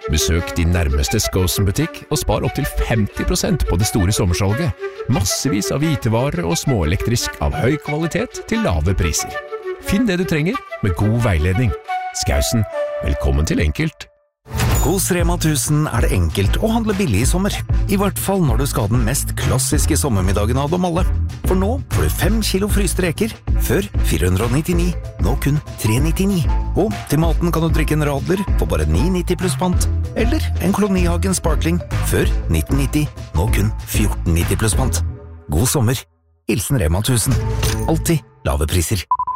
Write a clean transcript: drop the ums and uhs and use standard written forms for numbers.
Besøk din nærmeste Skosen-butikk og spar opp til 50% på det store sommersalget. Massevis av hvitevarer og småelektrisk av høy kvalitet til lave priser. Finn det du trenger med god veiledning. Skausen, velkommen til Enkelt. Hos Rema 1000 det enkelt å handle billig i sommer. I hvert fall når du skal ha den mest klassiske sommermiddagen av dem alle. For nå får du 5 kilo fryste reker, før 499, nå kun 399. Og til maten kan du drikke en radler for bare 9,90 pluss pant. Eller en Kolonihagen Sparkling, før 1990, nå kun 14,90 pluss pant. God sommer. Hilsen Rema 1000. Alltid lave priser.